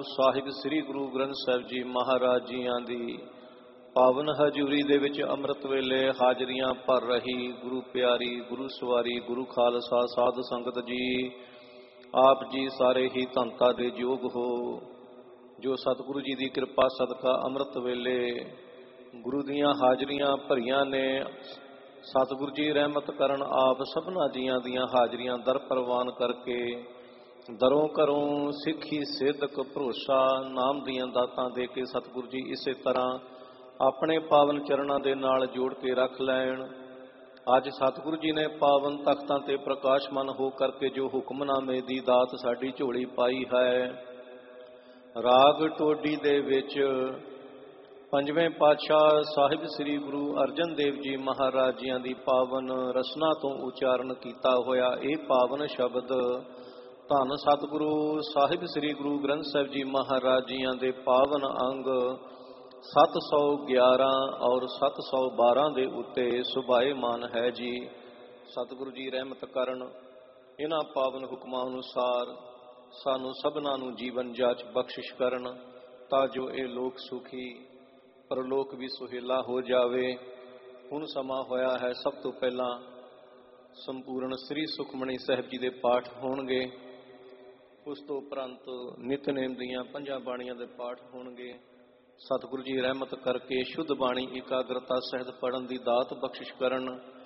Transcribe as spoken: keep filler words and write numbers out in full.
ਸਾਹਿਬ ਸ੍ਰੀ ਗੁਰੂ ਗ੍ਰੰਥ ਸਾਹਿਬ ਜੀ ਮਹਾਰਾਜ ਜੀਆਂ ਦੀ ਪਾਵਨ ਹਜ਼ੂਰੀ ਦੇ ਵਿੱਚ ਅੰਮ੍ਰਿਤ ਵੇਲੇ ਹਾਜ਼ਰੀਆਂ ਭਰ ਰਹੀ ਗੁਰੂ ਪਿਆਰੀ, ਗੁਰੂ ਸਵਾਰੀ, ਗੁਰੂ ਖਾਲਸਾ ਸਾਧ ਸੰਗਤ ਜੀ, ਆਪ ਜੀ ਸਾਰੇ ਹੀ ਧੰਤਾ ਦੇ ਯੋਗ ਹੋ, ਜੋ ਸਤਿਗੁਰੂ ਜੀ ਦੀ ਕਿਰਪਾ ਸਦਕਾ ਅੰਮ੍ਰਿਤ ਵੇਲੇ ਗੁਰੂ ਦੀਆਂ ਹਾਜ਼ਰੀਆਂ ਭਰੀਆਂ ਨੇ। ਸਤਿਗੁਰੂ ਜੀ ਰਹਿਮਤ ਕਰਨ ਆਪ ਸਭਨਾ ਜੀਆਂ ਦੀਆਂ ਹਾਜ਼ਰੀਆਂ ਦਰ ਪ੍ਰਵਾਨ ਕਰਕੇ ਦਰੋਂ ਘਰੋਂ ਸਿੱਖੀ ਸਿੱਧਕ ਭਰੋਸਾ ਨਾਮ ਦੀਆਂ ਦਾਤਾਂ ਦੇ ਕੇ ਸਤਿਗੁਰੂ ਜੀ ਇਸੇ ਤਰ੍ਹਾਂ ਆਪਣੇ ਪਾਵਨ ਚਰਨਾਂ ਦੇ ਨਾਲ ਜੋੜ ਕੇ ਰੱਖ ਲੈਣ। ਅੱਜ ਸਤਿਗੁਰੂ ਜੀ ਨੇ ਪਾਵਨ ਤਖਤਾਂ ਤੇ ਪ੍ਰਕਾਸ਼ਮਾਨ ਹੋ ਕਰਕੇ ਜੋ ਹੁਕਮਨਾਮੇ ਦੀ ਦਾਤ ਸਾਡੀ ਝੋਲੀ ਪਾਈ ਹੈ, ਰਾਗ ਟੋਡੀ ਦੇ ਵਿੱਚ ਪੰਜਵੇਂ ਪਾਤਸ਼ਾਹ ਸਾਹਿਬ ਸ੍ਰੀ ਗੁਰੂ ਅਰਜਨ ਦੇਵ ਜੀ ਮਹਾਰਾਜ ਜੀਆਂ ਦੀ ਪਾਵਨ ਰਸਨਾ ਤੋਂ ਉਚਾਰਨ ਕੀਤਾ ਹੋਇਆ ਇਹ ਪਾਵਨ ਸ਼ਬਦ ਧੰਨ ਸਤਿਗੁਰੂ ਸਾਹਿਬ ਸ੍ਰੀ ਗੁਰੂ ਗ੍ਰੰਥ ਸਾਹਿਬ ਜੀ ਮਹਾਰਾਜ ਜੀਆਂ ਦੇ ਪਾਵਨ ਅੰਗ ਸੱਤ ਸੌ ਗਿਆਰਾਂ ਔਰ ਸੱਤ ਸੌ ਬਾਰਾਂ ਦੇ ਉੱਤੇ ਸੁਭਾਏਮਾਨ ਹੈ ਜੀ। ਸਤਿਗੁਰੂ ਜੀ ਰਹਿਮਤ ਕਰਨ, ਇਹਨਾਂ ਪਾਵਨ ਹੁਕਮਾਂ ਅਨੁਸਾਰ ਸਾਨੂੰ ਸਭਨਾਂ ਨੂੰ ਜੀਵਨ ਜਾਚ ਬਖਸ਼ਿਸ਼ ਕਰਨ, ਤਾਂ ਜੋ ਇਹ ਲੋਕ ਸੁਖੀ ਪਰਲੋਕ ਵੀ ਸੁਹੇਲਾ ਹੋ ਜਾਵੇ। ਹੁਣ ਸਮਾਂ ਹੋਇਆ ਹੈ, ਸਭ ਤੋਂ ਪਹਿਲਾਂ ਸੰਪੂਰਨ ਸ੍ਰੀ ਸੁਖਮਣੀ ਸਾਹਿਬ ਜੀ ਦੇ ਪਾਠ ਹੋਣਗੇ। ਉਸ ਤੋਂ ਉਪਰੰਤ ਨਿਤਨੇਮ ਦੀਆਂ ਪੰਜਾਂ ਬਾਣੀਆਂ ਦੇ ਪਾਠ ਹੋਣਗੇ। ਸਤਿਗੁਰੂ ਜੀ ਰਹਿਮਤ ਕਰਕੇ ਸ਼ੁੱਧ ਬਾਣੀ ਇਕਾਗਰਤਾ ਸਹਿਤ ਪੜ੍ਹਨ ਦੀ ਦਾਤ ਬਖਸ਼ਿਸ਼ ਕਰਨ।